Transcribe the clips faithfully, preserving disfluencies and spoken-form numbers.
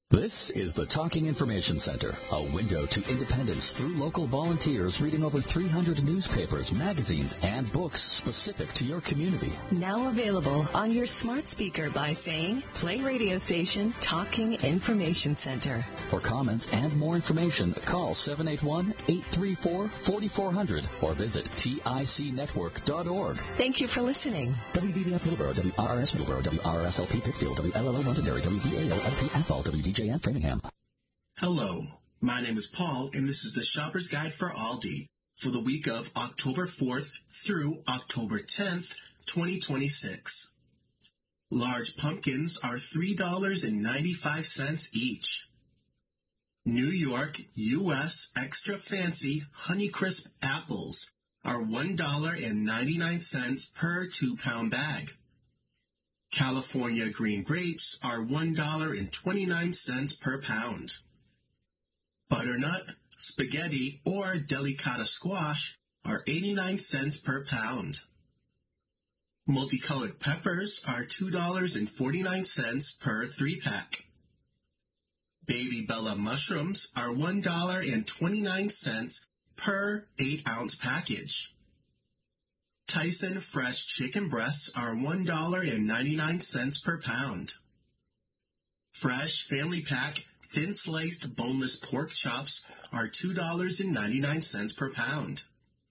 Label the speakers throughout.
Speaker 1: This is the Talking Information Center, a window to independence through local volunteers reading over three hundred newspapers, magazines, and books specific to your community.
Speaker 2: Now available on your smart speaker by saying, play radio station Talking Information Center.
Speaker 1: For comments and more information, call seven eight one, eight three four, four four zero zero or visit tic network dot org.
Speaker 2: Thank you for listening.
Speaker 1: W B B F Middleborough, W R R S Middleborough, W R R S L P Pittsfield, W L L O Londonderry, W V A O L P Athol, W D J N Framingham.
Speaker 3: Hello, my name is Paul, and this is the Shopper's Guide for Aldi for the week of October fourth through October tenth, twenty twenty-six. Large pumpkins are three dollars and ninety-five cents each. New York, U S Extra Fancy Honeycrisp apples are one dollar and ninety-nine cents per two-pound bag. California green grapes are one dollar and twenty-nine cents per pound. Butternut, spaghetti, or delicata squash are eighty-nine cents per pound. Multicolored peppers are two dollars and forty-nine cents per three-pack. Baby Bella mushrooms are one dollar and twenty-nine cents per eight-ounce package. Tyson fresh chicken breasts are one dollar and ninety-nine cents per pound. Fresh family pack thin-sliced boneless pork chops are two dollars and ninety-nine cents per pound.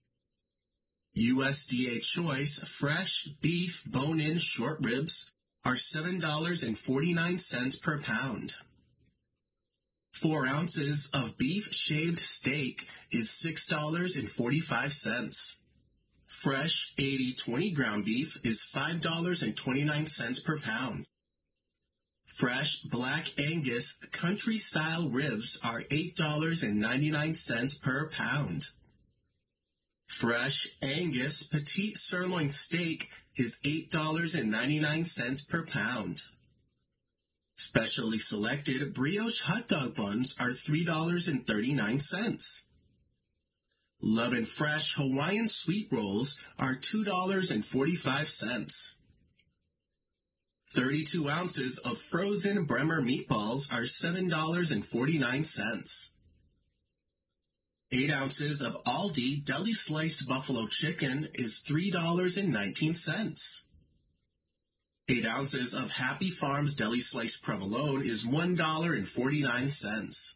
Speaker 3: U S D A Choice fresh beef bone-in short ribs are seven dollars and forty-nine cents per pound. Four ounces of beef shaved steak is six dollars and forty-five cents. Fresh eighty twenty ground beef is five dollars and twenty-nine cents per pound. Fresh Black Angus country-style ribs are eight dollars and ninety-nine cents per pound. Fresh Angus petite sirloin steak is eight dollars and ninety-nine cents per pound. Specially selected brioche hot dog buns are three dollars and thirty-nine cents. Love and Fresh Hawaiian sweet rolls are two dollars and forty-five cents. thirty-two ounces of frozen Bremer meatballs are seven dollars and forty-nine cents. eight ounces of Aldi deli sliced buffalo chicken is three dollars and nineteen cents. eight ounces of Happy Farms deli sliced provolone is one dollar and forty-nine cents.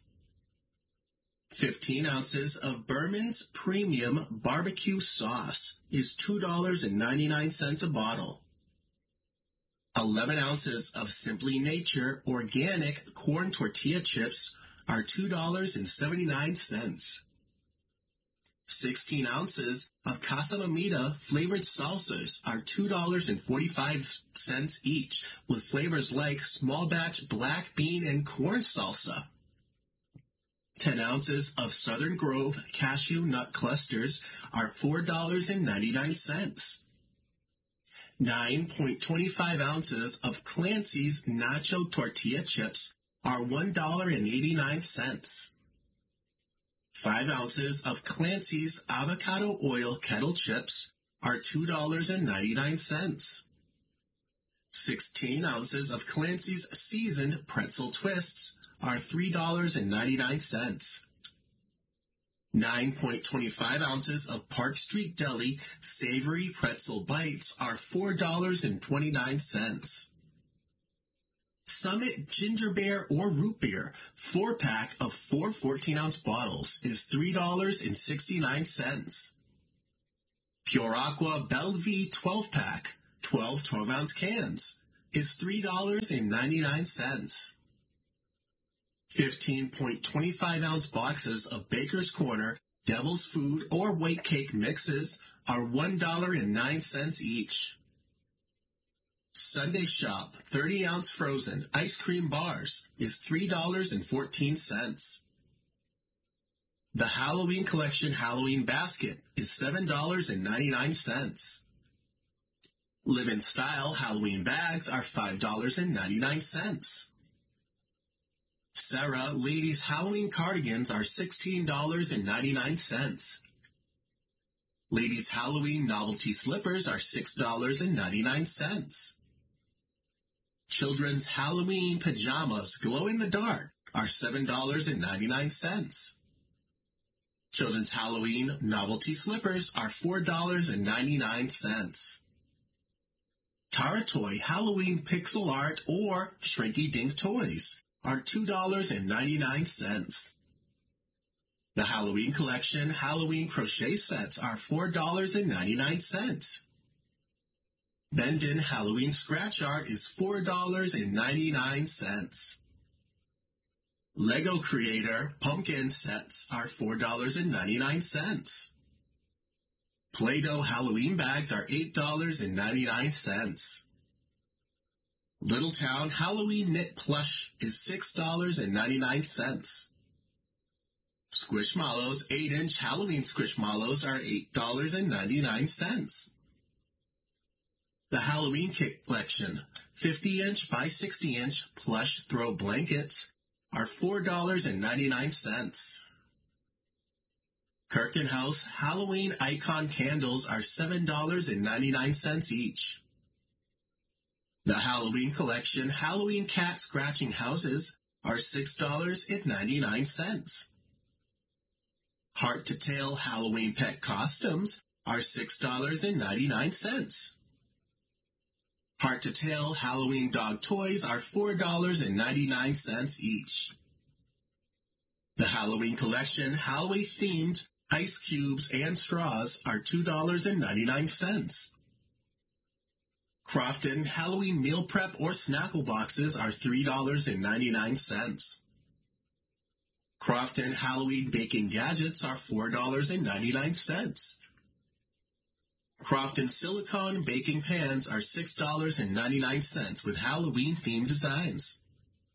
Speaker 3: fifteen ounces of Berman's Premium Barbecue Sauce is two dollars and ninety-nine cents a bottle. eleven ounces of Simply Nature Organic Corn Tortilla Chips are two dollars and seventy-nine cents. sixteen ounces of Casa Mamita Flavored Salsas are two dollars and forty-five cents each, with flavors like small batch black bean and corn salsa. ten ounces of Southern Grove Cashew Nut Clusters are four dollars and ninety-nine cents. nine point two five ounces of Clancy's Nacho Tortilla Chips are one dollar and eighty-nine cents. five ounces of Clancy's Avocado Oil Kettle Chips are two dollars and ninety-nine cents. sixteen ounces of Clancy's Seasoned Pretzel Twists are three dollars and ninety-nine cents. nine point two five ounces of Park Street Deli Savory Pretzel Bites are four dollars and twenty-nine cents. Summit Ginger Beer or Root Beer four-pack of four fourteen-ounce bottles is three dollars and sixty-nine cents. Pure Aqua Bellevue twelve-pack, twelve twelve-ounce cans, is three dollars and ninety-nine cents. fifteen point two five ounce boxes of Baker's Corner Devil's Food or White Cake mixes are one dollar and nine cents each. Sunday Shop thirty-ounce frozen ice cream bars is three dollars and fourteen cents. The Halloween Collection Halloween Basket is seven dollars and ninety-nine cents. Live in Style Halloween bags are five dollars and ninety-nine cents. Sarah Ladies Halloween cardigans are sixteen dollars and ninety-nine cents. Ladies Halloween novelty slippers are six dollars and ninety-nine cents. Children's Halloween pajamas glow-in-the-dark are seven dollars and ninety-nine cents. Children's Halloween novelty slippers are four dollars and ninety-nine cents. Taratoy Halloween pixel art or Shrinky-Dink toys are two dollars and ninety-nine cents. The Halloween collection Halloween crochet sets are four dollars and ninety-nine cents. Bendon Halloween scratch art is four dollars and ninety-nine cents. Lego Creator pumpkin sets are four dollars and ninety-nine cents. Play-Doh Halloween bags are eight dollars and ninety-nine cents. Littletown Halloween knit plush is six dollars and ninety-nine cents. Squishmallows eight inch Halloween Squishmallows are eight dollars and ninety-nine cents. The Halloween Kit Collection fifty inch by sixty inch plush throw blankets are four dollars and ninety-nine cents. Kirkton House Halloween Icon candles are seven dollars and ninety-nine cents each. The Halloween Collection Halloween cat scratching houses are six dollars and ninety-nine cents. Heart to Tail Halloween pet costumes are six dollars and ninety-nine cents. Heart to Tail Halloween dog toys are four dollars and ninety-nine cents each. The Halloween Collection Halloween themed ice cubes and straws are two dollars and ninety-nine cents. Crofton Halloween meal prep or snackle boxes are three dollars and ninety-nine cents. Crofton Halloween baking gadgets are four dollars and ninety-nine cents. Crofton silicone baking pans are six dollars and ninety-nine cents with Halloween-themed designs.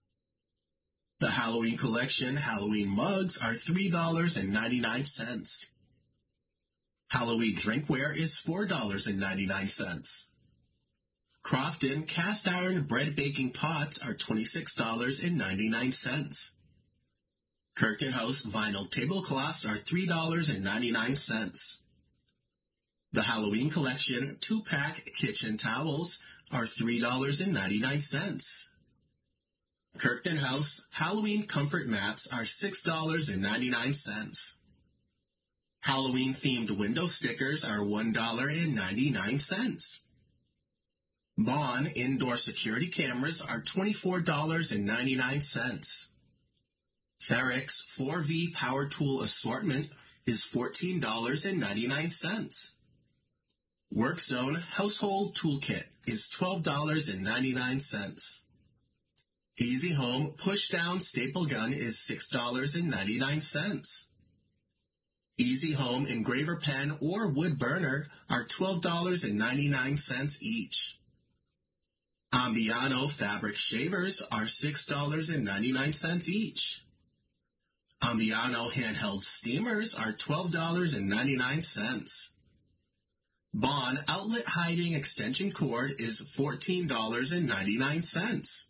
Speaker 3: The Halloween Collection Halloween mugs are three dollars and ninety-nine cents. Halloween drinkware is four dollars and ninety-nine cents. Crofton cast iron bread baking pots are twenty-six dollars and ninety-nine cents. Kirkton House vinyl tablecloths are three dollars and ninety-nine cents. The Halloween Collection two-pack kitchen towels are three dollars and ninety-nine cents. Kirkton House Halloween comfort mats are six dollars and ninety-nine cents. Halloween-themed window stickers are one dollar and ninety-nine cents. Bond indoor security cameras are twenty-four dollars and ninety-nine cents. Ferrex four V Power Tool Assortment is fourteen dollars and ninety-nine cents. WorkZone Household Toolkit is twelve dollars and ninety-nine cents. Easy Home Push-Down Staple Gun is six dollars and ninety-nine cents. Easy Home Engraver Pen or Wood Burner are twelve dollars and ninety-nine cents each. Ambiano Fabric Shavers are six dollars and ninety-nine cents each. Ambiano handheld steamers are twelve dollars and ninety-nine cents. Bond outlet hiding extension cord is fourteen dollars and ninety-nine cents.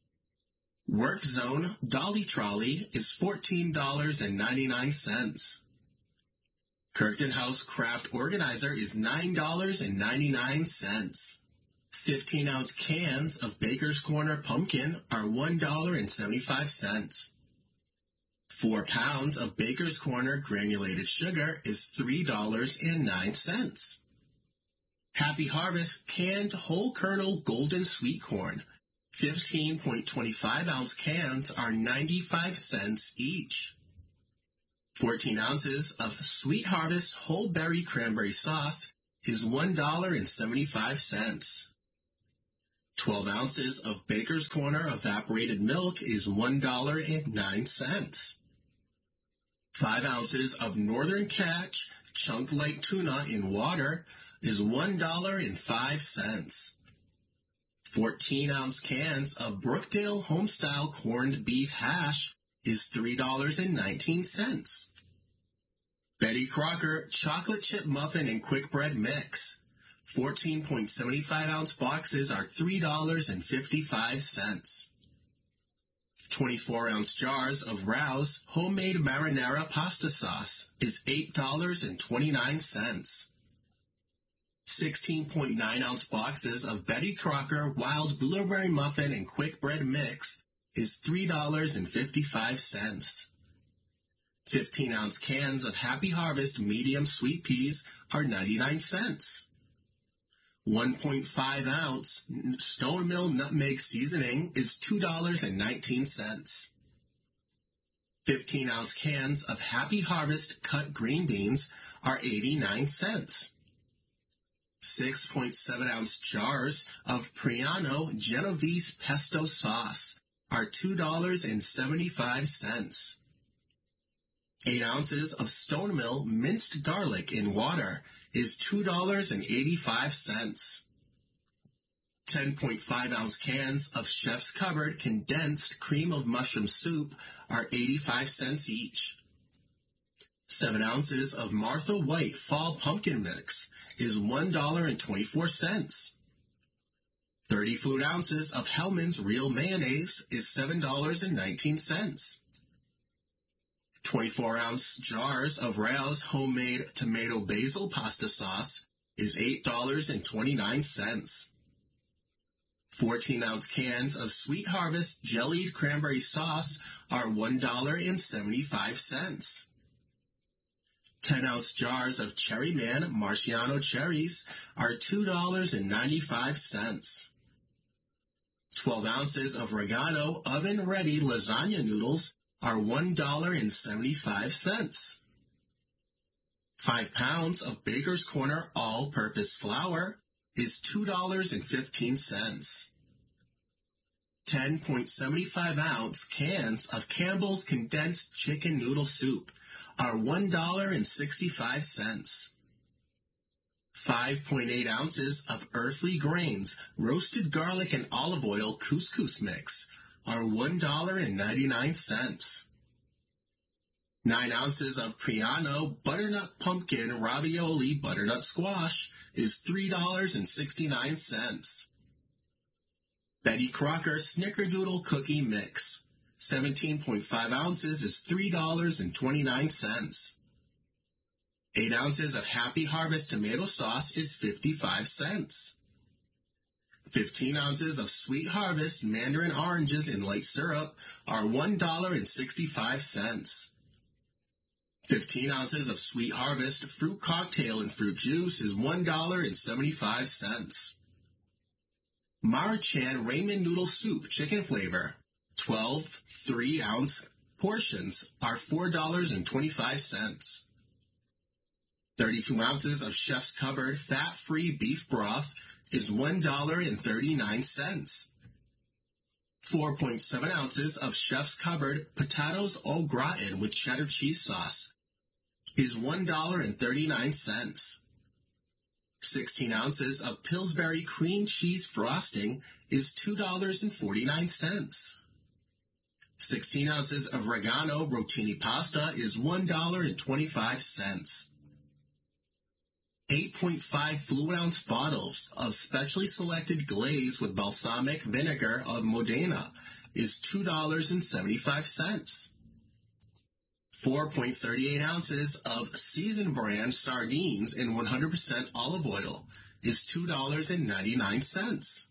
Speaker 3: WorkZone dolly trolley is fourteen dollars and ninety-nine cents. Kirkton House craft organizer is nine dollars and ninety-nine cents. fifteen ounce cans of Baker's Corner pumpkin are one dollar and seventy-five cents. Four pounds of Baker's Corner granulated sugar is three dollars and nine cents. Happy Harvest canned whole kernel golden sweet corn, fifteen point two five ounce cans are ninety-five cents each. fourteen ounces of Sweet Harvest whole berry cranberry sauce is one dollar and seventy-five cents. twelve ounces of Baker's Corner evaporated milk is one dollar and nine cents. five ounces of Northern Catch Chunk Light Tuna in water is one dollar and five cents. fourteen ounce cans of Brookdale Homestyle Corned Beef Hash is three dollars and nineteen cents. Betty Crocker Chocolate Chip Muffin and Quick Bread Mix, fourteen point seven five ounce boxes are three dollars and fifty-five cents. twenty-four ounce jars of Rouse Homemade Marinara Pasta Sauce is eight dollars and twenty-nine cents. sixteen point nine ounce boxes of Betty Crocker Wild Blueberry Muffin and Quick Bread Mix is three dollars and fifty-five cents. fifteen ounce cans of Happy Harvest Medium Sweet Peas are ninety-nine cents. one point five ounce Stone Mill Nutmeg Seasoning is two dollars and nineteen cents. fifteen ounce cans of Happy Harvest Cut Green Beans are eighty-nine cents. six point seven ounce jars of Priano Genovese Pesto Sauce are two dollars and seventy-five cents. eight ounces of Stone Mill Minced Garlic in Water is two dollars and eighty-five cents. ten point five ounce cans of Chef's Cupboard Condensed Cream of Mushroom Soup are eighty-five cents each. seven ounces of Martha White Fall Pumpkin Mix is one dollar and twenty-four cents. thirty fluid ounces of Hellmann's Real Mayonnaise is seven dollars and nineteen cents. twenty-four ounce jars of Rao's Homemade Tomato Basil Pasta Sauce is eight dollars and twenty-nine cents. fourteen ounce cans of Sweet Harvest Jellied Cranberry Sauce are one dollar and seventy-five cents. ten ounce jars of Cherry Man Marciano cherries are two dollars and ninety-five cents. twelve ounces of Regano oven-ready lasagna noodles are one dollar and seventy-five cents. five pounds of Baker's Corner all-purpose flour is two dollars and fifteen cents. ten point seven five ounce cans of Campbell's Condensed Chicken Noodle Soup are one dollar and sixty-five cents. five point eight ounces of Earthly Grains Roasted Garlic and Olive Oil Couscous Mix are one dollar and ninety-nine cents. nine ounces of Priano Butternut Pumpkin Ravioli Butternut Squash is three dollars and sixty-nine cents. Betty Crocker Snickerdoodle Cookie Mix, seventeen point five ounces is three dollars and twenty-nine cents. eight ounces of Happy Harvest Tomato Sauce is fifty-five cents. fifteen ounces of Sweet Harvest Mandarin Oranges in Light Syrup are one dollar and sixty-five cents. fifteen ounces of Sweet Harvest Fruit Cocktail and Fruit Juice is one dollar and seventy-five cents. Marchan Ramen Noodle Soup Chicken Flavor, twelve three-ounce portions are four dollars and twenty-five cents. thirty-two ounces of Chef's Cupboard Fat-Free Beef Broth is one dollar and thirty-nine cents. four point seven ounces of Chef's Cupboard Potatoes au gratin with cheddar cheese sauce is one dollar and thirty-nine cents. sixteen ounces of Pillsbury Cream Cheese Frosting is two dollars and forty-nine cents. sixteen ounces of Regano Rotini Pasta is one dollar and twenty-five cents. eight point five fluid ounce bottles of specially selected glaze with balsamic vinegar of Modena is two dollars and seventy-five cents. four point three eight ounces of Season Brand sardines in one hundred percent olive oil is two dollars and ninety-nine cents.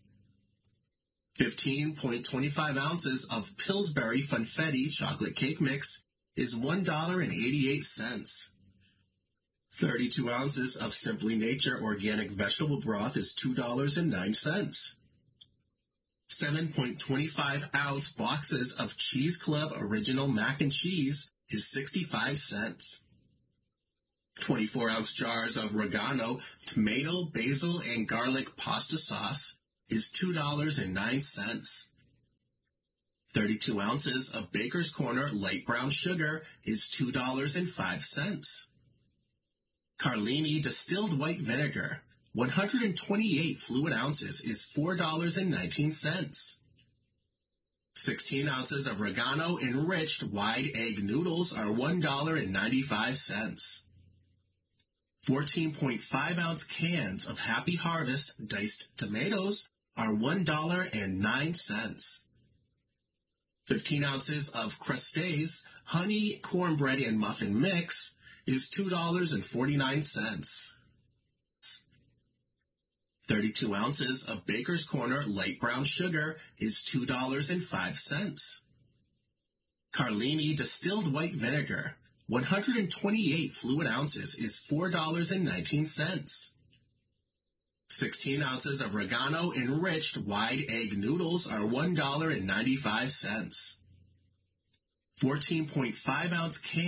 Speaker 3: fifteen point two five ounces of Pillsbury Funfetti chocolate cake mix is one dollar and eighty-eight cents. thirty-two ounces of Simply Nature organic vegetable broth is two dollars and nine cents. seven point two five ounce boxes of Cheese Club Original Mac and Cheese is sixty-five cents. twenty-four ounce jars of Regano tomato, basil, and garlic pasta sauce is two dollars and nine cents. thirty-two ounces of Baker's Corner light brown sugar is two dollars and five cents. Carlini distilled white vinegar, one hundred twenty-eight fluid ounces is four dollars and nineteen cents. sixteen ounces of Regano enriched wide egg noodles are one dollar and ninety-five cents. fourteen point five ounce cans of Happy Harvest diced tomatoes are one dollar and nine cents. fifteen ounces of Crustace honey cornbread and muffin mix is two dollars and forty-nine cents. thirty-two ounces of Baker's Corner light brown sugar is two dollars and five cents. Carlini distilled white vinegar, one hundred twenty-eight fluid ounces, is four dollars and nineteen cents. sixteen ounces of Regano enriched wide egg noodles are one dollar and ninety-five cents. fourteen point five ounce can